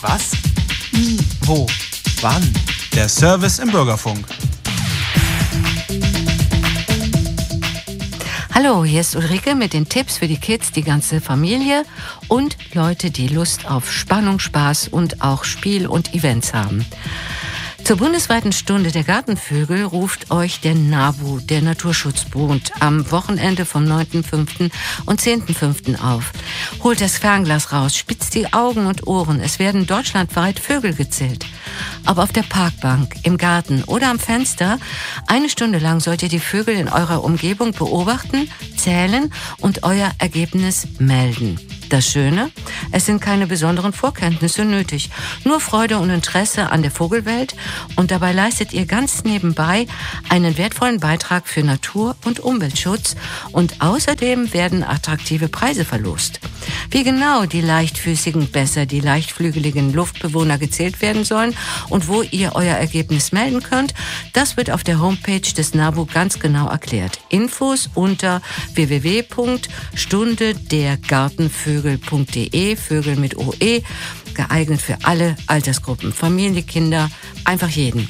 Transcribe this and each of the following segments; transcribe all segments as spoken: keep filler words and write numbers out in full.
Was? Wie? Wo? Wann? Der Service im Bürgerfunk. Hallo, hier ist Ulrike mit den Tipps für die Kids, die ganze Familie und Leute, die Lust auf Spannung, Spaß und auch Spiel und Events haben. Zur bundesweiten Stunde der Gartenvögel ruft euch der NABU, der Naturschutzbund, am Wochenende vom neunten fünften und zehnten fünften auf. Holt das Fernglas raus, spitzt die Augen und Ohren. Es werden deutschlandweit Vögel gezählt. Ob auf der Parkbank, im Garten oder am Fenster, eine Stunde lang sollt ihr die Vögel in eurer Umgebung beobachten, zählen und euer Ergebnis melden. Das Schöne, es sind keine besonderen Vorkenntnisse nötig, nur Freude und Interesse an der Vogelwelt und dabei leistet ihr ganz nebenbei einen wertvollen Beitrag für Natur- und Umweltschutz und außerdem werden attraktive Preise verlost. Wie genau die leichtfüßigen, besser die leichtflügeligen Luftbewohner gezählt werden sollen und wo ihr euer Ergebnis melden könnt, das wird auf der Homepage des NABU ganz genau erklärt. Infos unter w w w punkt stunde der gartenvögel punkt de, Vögel mit O E, geeignet für alle Altersgruppen, Familie, Kinder, einfach jeden.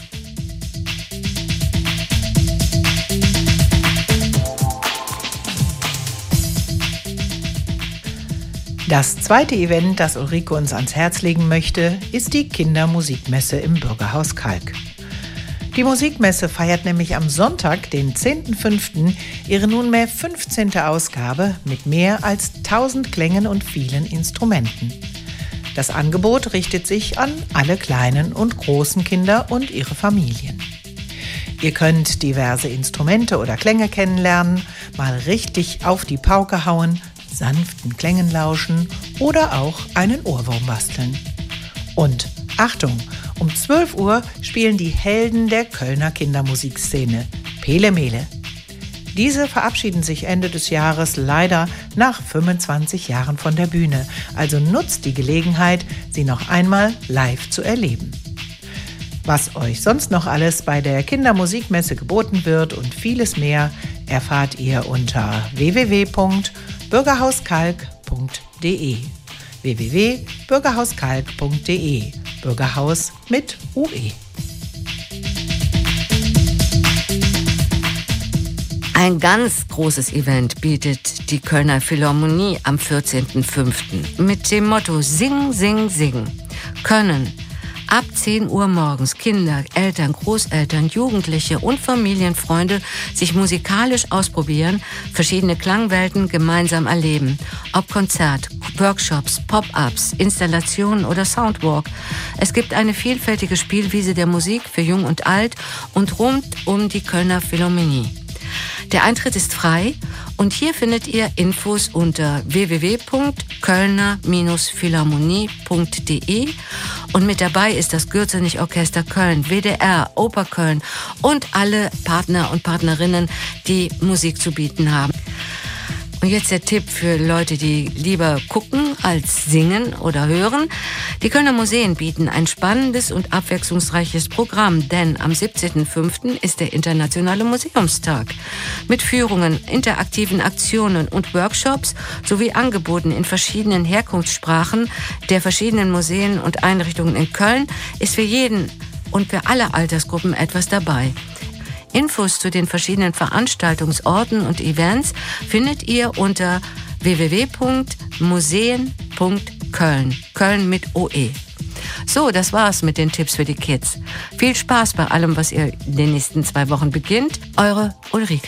Das zweite Event, das Ulrike uns ans Herz legen möchte, ist die Kindermusikmesse im Bürgerhaus Kalk. Die Musikmesse feiert nämlich am Sonntag, den zehnten fünften, ihre nunmehr fünfzehnte Ausgabe mit mehr als tausend Klängen und vielen Instrumenten. Das Angebot richtet sich an alle kleinen und großen Kinder und ihre Familien. Ihr könnt diverse Instrumente oder Klänge kennenlernen, mal richtig auf die Pauke hauen, sanften Klängen lauschen oder auch einen Ohrwurm basteln. Und Achtung! Um zwölf Uhr spielen die Helden der Kölner Kindermusikszene, Pele Mele. Diese verabschieden sich Ende des Jahres leider nach fünfundzwanzig Jahren von der Bühne. Also nutzt die Gelegenheit, sie noch einmal live zu erleben. Was euch sonst noch alles bei der Kindermusikmesse geboten wird und vieles mehr, erfahrt ihr unter w w w punkt bürgerhauskalk punkt de. w w w punkt bürgerhauskalk punkt de. Bürgerhaus mit U E. Ein ganz großes Event bietet die Kölner Philharmonie am vierzehnten fünften mit dem Motto Sing, Sing, Sing. Können ab zehn Uhr morgens Kinder, Eltern, Großeltern, Jugendliche und Familienfreunde sich musikalisch ausprobieren, verschiedene Klangwelten gemeinsam erleben. Ob Konzert, Workshops, Pop-ups, Installationen oder Soundwalk. Es gibt eine vielfältige Spielwiese der Musik für Jung und Alt und rund um die Kölner Philharmonie. Der Eintritt ist frei und hier findet ihr Infos unter w w w punkt kölner philharmonie punkt de und mit dabei ist das Gürzenich-Orchester Köln, W D R, Oper Köln und alle Partner und Partnerinnen, die Musik zu bieten haben. Und jetzt der Tipp für Leute, die lieber gucken als singen oder hören. Die Kölner Museen bieten ein spannendes und abwechslungsreiches Programm, denn am siebzehnten fünften ist der Internationale Museumstag. Mit Führungen, interaktiven Aktionen und Workshops sowie Angeboten in verschiedenen Herkunftssprachen der verschiedenen Museen und Einrichtungen in Köln ist für jeden und für alle Altersgruppen etwas dabei. Infos zu den verschiedenen Veranstaltungsorten und Events findet ihr unter w w w punkt museen punkt köln. Köln mit O E. So, das war's mit den Tipps für die Kids. Viel Spaß bei allem, was ihr in den nächsten zwei Wochen beginnt. Eure Ulrike.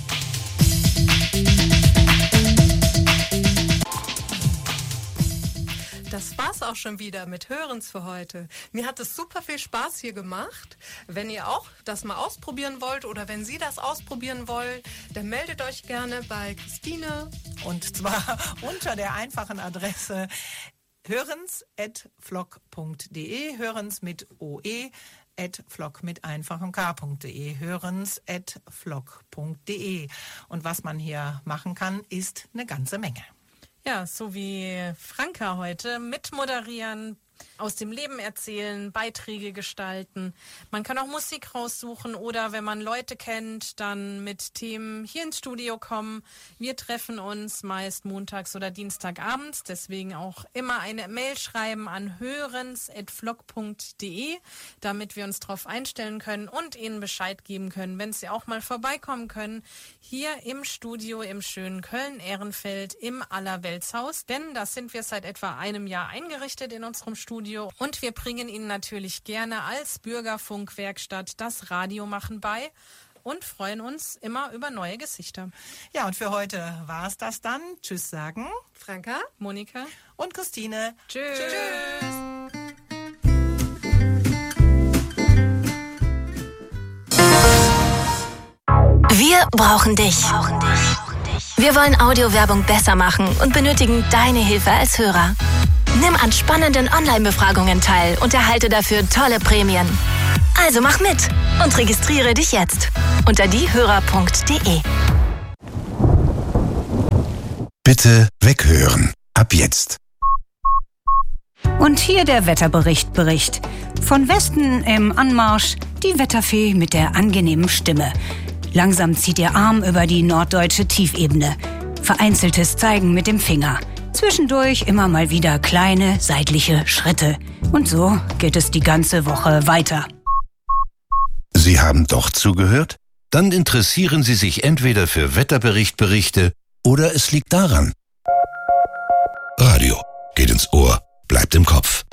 Das war's auch schon wieder mit Hörens für heute. Mir hat es super viel Spaß hier gemacht. Wenn ihr auch das mal ausprobieren wollt oder wenn Sie das ausprobieren wollen, dann meldet euch gerne bei Christine. Und zwar unter der einfachen Adresse hörens at flock punkt de, hörens mit O E, at flock mit einfachem K punkt de, hörens at flock punkt de. Und was man hier machen kann, ist eine ganze Menge. Ja, so wie Franka heute mit moderieren, aus dem Leben erzählen, Beiträge gestalten. Man kann auch Musik raussuchen oder wenn man Leute kennt, dann mit Themen hier ins Studio kommen. Wir treffen uns meist montags oder dienstagabends, deswegen auch immer eine Mail schreiben an hörens at vlog punkt de, damit wir uns darauf einstellen können und Ihnen Bescheid geben können, wenn Sie auch mal vorbeikommen können, hier im Studio im schönen Köln-Ehrenfeld im Allerweltshaus, denn das sind wir seit etwa einem Jahr eingerichtet in unserem Studio. Und wir bringen Ihnen natürlich gerne als Bürgerfunkwerkstatt das Radiomachen bei und freuen uns immer über neue Gesichter. Ja, und für heute war es das dann. Tschüss sagen Franka, Monika und Christine. Tschüss. Tschüss. Wir brauchen dich. Wir wollen Audiowerbung besser machen und benötigen deine Hilfe als Hörer. Nimm an spannenden Online-Befragungen teil und erhalte dafür tolle Prämien. Also mach mit und registriere dich jetzt unter diehörer punkt de. Bitte weghören. Ab jetzt. Und hier der Wetterbericht Bericht. Von Westen im Anmarsch die Wetterfee mit der angenehmen Stimme. Langsam zieht ihr Arm über die norddeutsche Tiefebene. Vereinzeltes Zeigen mit dem Finger. Zwischendurch immer mal wieder kleine, seitliche Schritte. Und so geht es die ganze Woche weiter. Sie haben doch zugehört? Dann interessieren Sie sich entweder für Wetterberichtberichte oder es liegt daran. Radio geht ins Ohr, bleibt im Kopf.